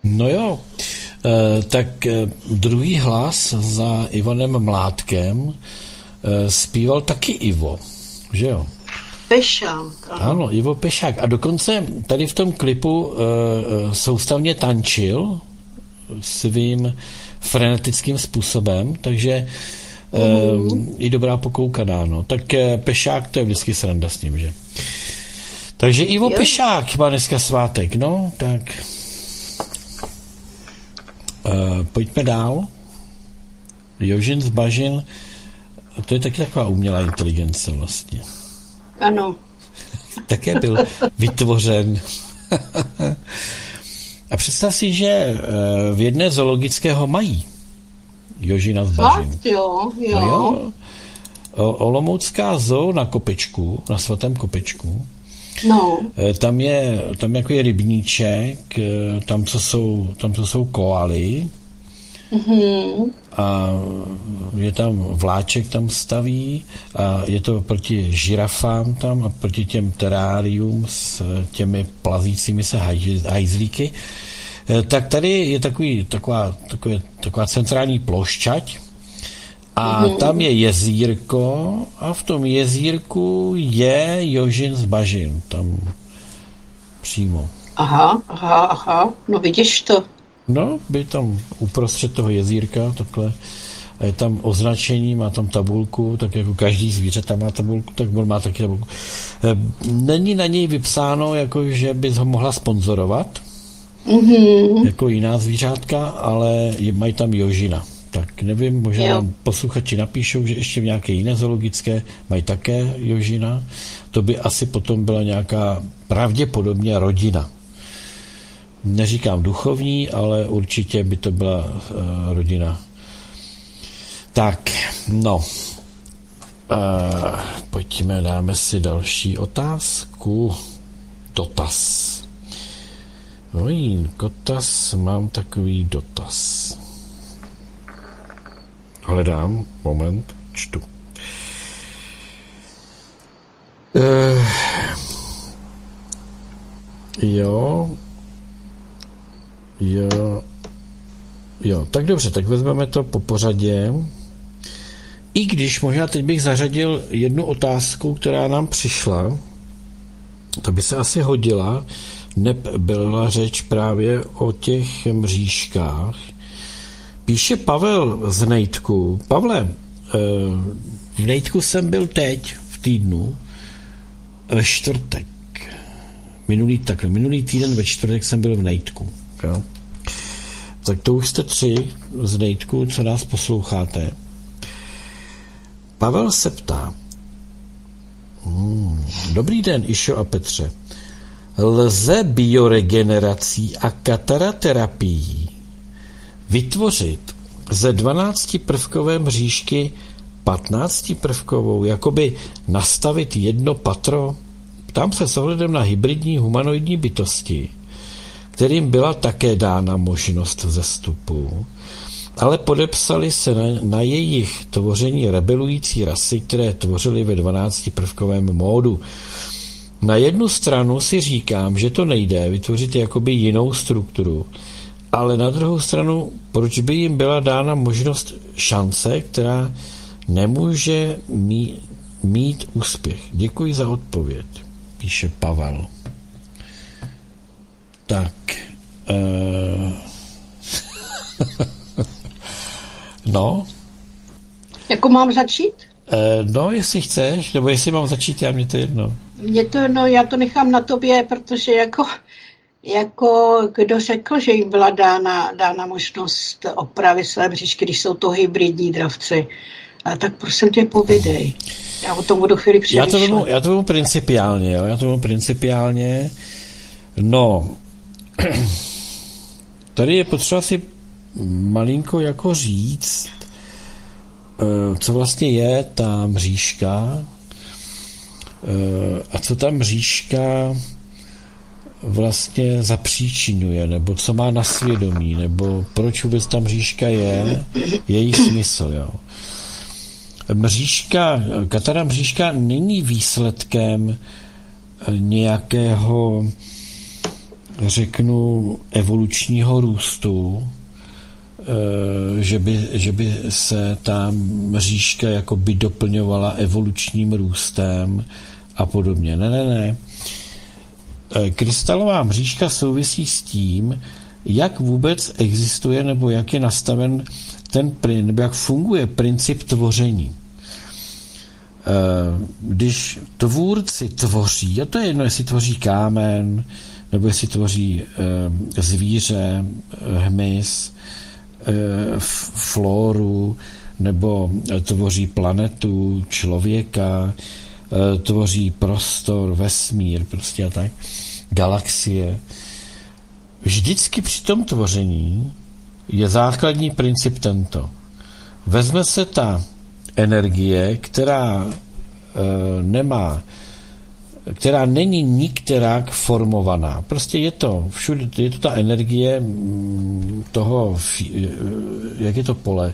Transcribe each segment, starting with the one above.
No jo, tak druhý hlas za Ivanem Mládkem zpíval taky Ivo, že jo? Pešák, Ano, Ivo Pešák. A dokonce tady v tom klipu soustavně tančil svým frenetickým způsobem, takže i dobrá pokoukaná, no. Tak Pešák, to je vždycky sranda s ním, že? Takže Ivo Pešák má dneska svátek, no, tak pojďme dál. Jožin z Bažin, to je taky taková umělá inteligence vlastně. Ano. Také byl vytvořen. A představ si, že v jedné zoologického mají Jožina z Bažin. Fakt, jo. No jo. Olomoucká zoo na Kopečku, na Svatém Kopečku. No. Tam je jako je rybníček, tam, co jsou koaly. Mm-hmm. A je tam vláček tam staví a je to proti žirafám tam a proti těm terárium s těmi plazícími se hajzlíky. Tak tady je taková centrální plošťať a tam je jezírko a v tom jezírku je Jožin z Bažin, tam přímo. Aha, no vidíš to. No, by tam uprostřed toho jezírka, takhle, a je tam označení, má tam tabulku, tak jako každý zvíře tam má tabulku, tak on má taky tabulku. Není na něj vypsáno, jako že bys ho mohla sponzorovat, jako jiná zvířátka, ale mají tam Jožina. Tak nevím, možná nám posluchači napíšou, že ještě v nějaké jiné zoologické mají také Jožina. To by asi potom byla nějaká pravděpodobně rodina. Neříkám duchovní, ale určitě by to byla rodina. Tak, no. Pojďme, dáme si další otázku. Dotaz. Kotas, mám takový dotaz. Hledám, moment, čtu. Jo, tak dobře, tak vezmeme to po pořadě. I když možná teď bych zařadil jednu otázku, která nám přišla, to by se asi hodila, byla řeč právě o těch mřížkách. Píše Pavel z Nejtku. Pavle, v Nejtku jsem byl teď, v týdnu, ve čtvrtek. Minulý týden ve čtvrtek jsem byl v Nejtku. Jo? Tak to už jste 3 z Nejtku, co nás posloucháte. Pavel se ptá. Dobrý den, Išo a Petře. Lze bioregenerací a kataraterapií vytvořit ze 12prvkové mřížky 15prvkovou, jakoby nastavit jedno patro? Ptám se s ohledem na hybridní humanoidní bytosti, kterým byla také dána možnost zestupu, ale podepsali se na jejich tvoření rebelující rasy, které tvořily ve 12prvkovém módu. Na jednu stranu si říkám, že to nejde vytvořit jakoby jinou strukturu, ale na druhou stranu, proč by jim byla dána možnost šance, která nemůže mít úspěch? Děkuji za odpověď, píše Pavel. Tak. No. Jako mám začít? No, jestli chceš, nebo jestli mám začít, mě to jedno. Já to nechám na tobě, protože jako kdo řekl, že jim byla dána možnost opravy své bříšky, když jsou to hybridní dravci. Tak prosím tě, povídej. Já o tom budu chvíli přemýšlet. Já to vemu principiálně, No, tady je potřeba si malinko jako říct, co vlastně je ta mřížka a co ta mřížka vlastně zapříčinuje, nebo co má na svědomí, nebo proč vůbec ta mřížka je, její smysl. Jo. Katara mřížka není výsledkem nějakého řeknu, evolučního růstu, že by se ta mřížka jakoby doplňovala evolučním růstem a podobně. Ne. Krystalová mřížka souvisí s tím, jak vůbec existuje nebo jak je nastaven nebo jak funguje princip tvoření. Když tvůrci tvoří, a to je jedno, jestli tvoří kámen, nebo jestli tvoří zvíře, hmyz, flóru, nebo tvoří planetu, člověka, tvoří prostor, vesmír, prostě a tak, galaxie. Vždycky při tom tvoření je základní princip tento. Vezme se ta energie, která není nikterak formovaná. Prostě je to všude, je to ta energie toho, jak je to pole?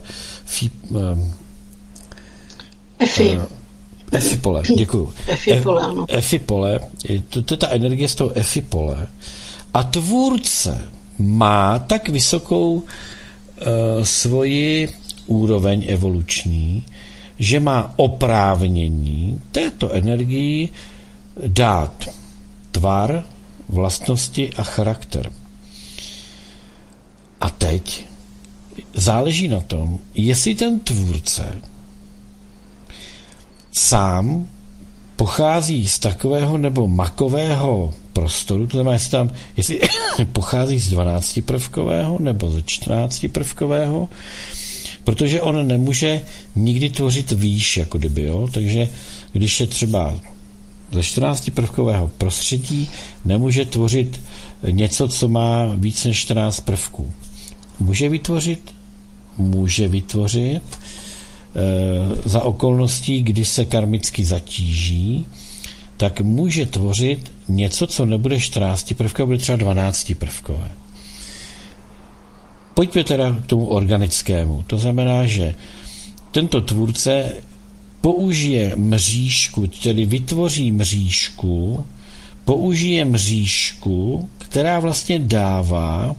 Efipole, děkuju. Efipole, to je ta energie z toho efipole. A tvůrce má tak vysokou svoji úroveň evoluční, že má oprávnění této energii dát tvar, vlastnosti a charakter. A teď záleží na tom, jestli ten tvůrce sám pochází z takového nebo makového prostoru, to znamená, jestli pochází z 12prvkového nebo ze 14prvkového, protože on nemůže nikdy tvořit výš, jako kdyby, jo? Takže když je třeba ze 14prvkového prostředí, nemůže tvořit něco, co má víc než 14 prvků. Může vytvořit za okolností, kdy se karmicky zatíží, tak může tvořit něco, co nebude 14 prvkové, bude třeba 12 prvkové. Pojďme teda k tomu organickému. To znamená, že tento tvůrce použije mřížku, tedy vytvoří mřížku, která vlastně dává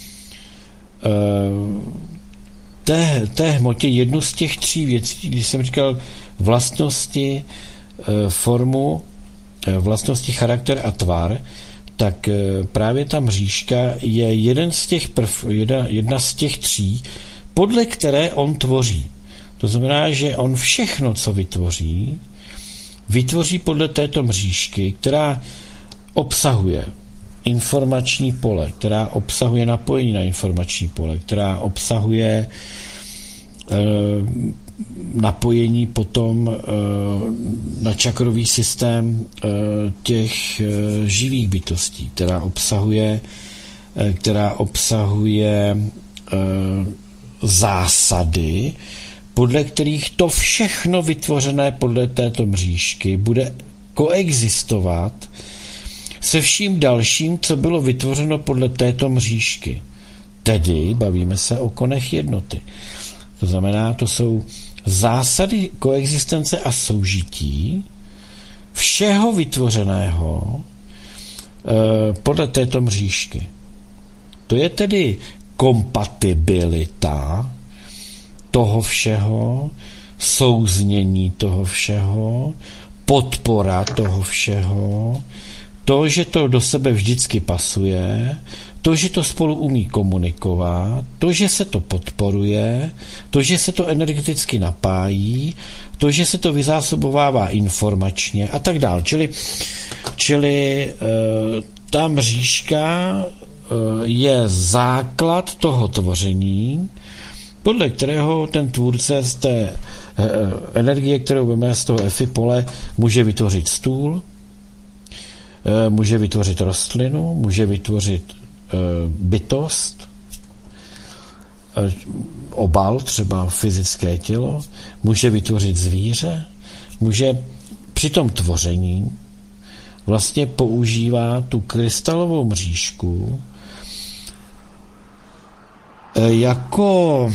té hmotě jednu z těch 3 věcí, když jsem říkal vlastnosti, formu, vlastnosti, charakter a tvar, tak právě ta mřížka je jedna z těch 3, podle které on tvoří. To znamená, že on všechno, co vytvoří podle této mřížky, která obsahuje informační pole, která obsahuje napojení na informační pole, která obsahuje napojení potom na čakrový systém těch živých bytostí, která obsahuje zásady, podle kterých to všechno vytvořené podle této mřížky bude koexistovat se vším dalším, co bylo vytvořeno podle této mřížky. Tedy bavíme se o konech jednoty. To znamená, to jsou zásady koexistence a soužití všeho vytvořeného podle této mřížky. To je tedy kompatibilita toho všeho, souznění toho všeho, podpora toho všeho, to, že to do sebe vždycky pasuje, to, že to spolu umí komunikovat, to, že se to podporuje, to, že se to energeticky napájí, to, že se to vyzásobovává informačně a tak dále. Čili ta mřížka je základ toho tvoření, podle kterého ten tvůrce z té energie, kterou veme z toho efipole, může vytvořit stůl, může vytvořit rostlinu, může vytvořit bytost, obal, třeba fyzické tělo, může vytvořit zvíře, může při tom tvoření vlastně používá tu krystalovou mřížku jako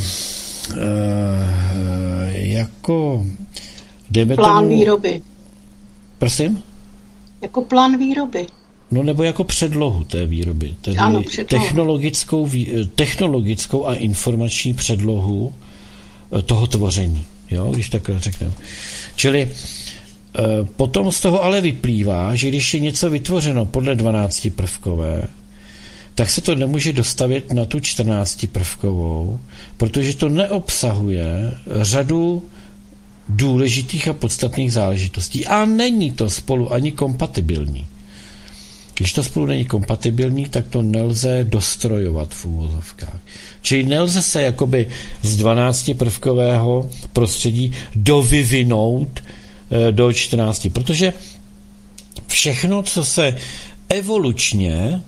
dejme plán tomu, výroby. Prosím? Jako plán výroby. No nebo jako předlohu té výroby, tedy Ano, předlohu. technologickou a informační předlohu toho tvoření, jo, když takhle řekneme. Čili potom z toho ale vyplývá, že když je něco vytvořeno podle 12 prvkové, tak se to nemůže dostavit na tu 14 prvkovou, protože to neobsahuje řadu důležitých a podstatných záležitostí a není to spolu ani kompatibilní. Když to spolu není kompatibilní, tak to nelze dostrojovat v úvozovkách. Čili nelze se jakoby z 12 prvkového prostředí dovyvinout do 14, protože všechno, co se evolučně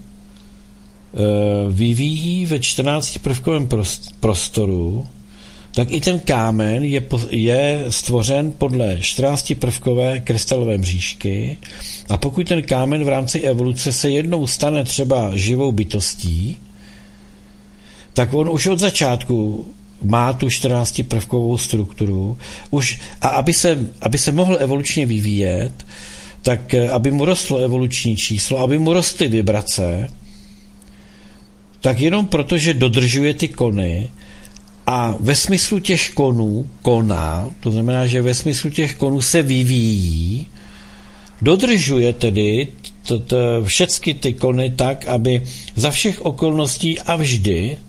vyvíjí ve 14 prvkovém prostoru, tak i ten kámen je stvořen podle 14 prvkové krystalové mřížky a pokud ten kámen v rámci evoluce se jednou stane třeba živou bytostí, tak on už od začátku má tu 14 prvkovou strukturu a aby se mohl evolučně vyvíjet, tak aby mu rostlo evoluční číslo, aby mu rostly vibrace, tak jenom proto, že dodržuje ty kony a ve smyslu těch konů koná, to znamená, že ve smyslu těch konů se vyvíjí, dodržuje tedy všechny ty kony tak, aby za všech okolností a vždy